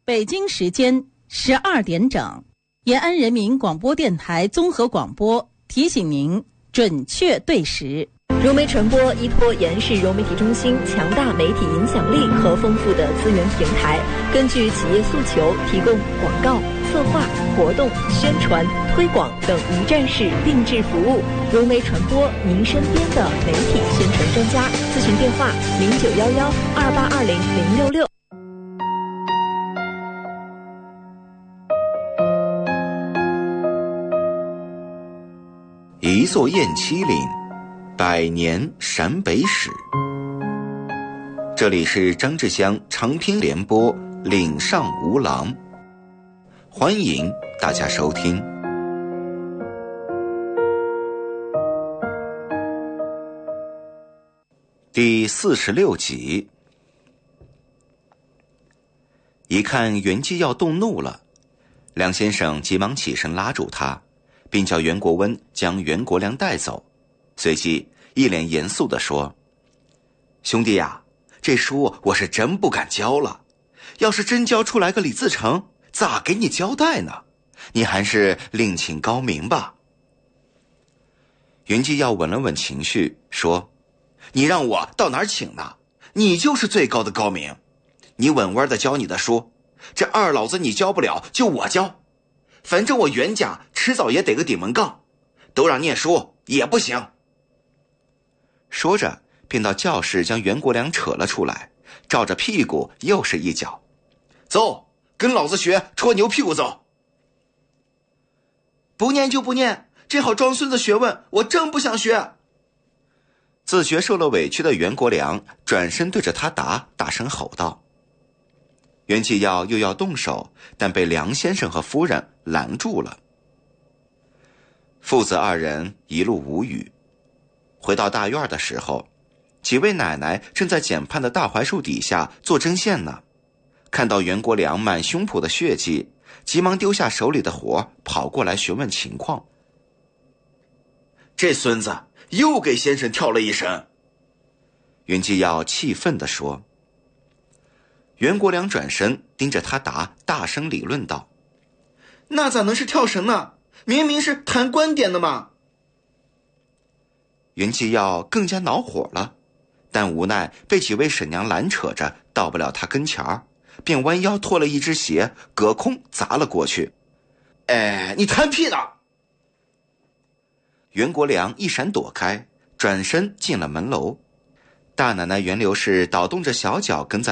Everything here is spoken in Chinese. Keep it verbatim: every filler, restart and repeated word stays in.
北京时间十二点整，延安人民广播电台综合广播提醒您准确对时。 融媒传播依托延市融媒体中心强大媒体影响力和丰富的资源平台，根据企业诉求提供广告、策划、活动、宣传、推广等一站式定制服务。融媒传播，您身边的媒体宣传专家。咨询电话：零九幺幺二八二零零六六。 一座雁栖岭，百年陕北史。这里是张志香长篇联播《岭上无狼》，欢迎大家收听。第四十六集。一看袁基要动怒了，梁先生急忙起身拉住他，并叫袁国温将袁国良带走，随即一脸严肃地说：兄弟呀，这书我是真不敢交了，要是真交出来个李自成，咋给你交代呢？你还是另请高明吧。袁基要稳了稳情绪，说：你让我到哪儿请呢？你就是最高的高明，你稳稳地教你的书，这二老子你教不了，就我教。反正我袁家迟早也得个顶门杠，都让念书也不行。说着便到教室将袁国良扯了出来，照着屁股又是一脚。走，跟老子学戳牛屁股走。不念就不念，这好装孙子学问我真不想学。自学受了委屈的袁国良转身对着他答，大声吼道。袁继耀又要动手，但被梁先生和夫人拦住了。父子二人一路无语。回到大院的时候，几位奶奶正在简畔的大槐树底下做针线呢，看到袁国良满胸脯的血迹，急忙丢下手里的活，跑过来询问情况。这孙子又给先生跳了一身。袁继耀气愤地说。袁国良转身盯着他答，大声理论道：那咋能是跳绳呢？明明是谈观点的嘛。袁继耀更加恼火了，但无奈被几位婶娘拦扯着到不了他跟前儿，便弯腰脱了一只鞋，隔空砸了过去。哎，你谈屁呢！袁国良一闪躲开，转身进了门楼。大奶奶袁刘氏倒动着小脚跟在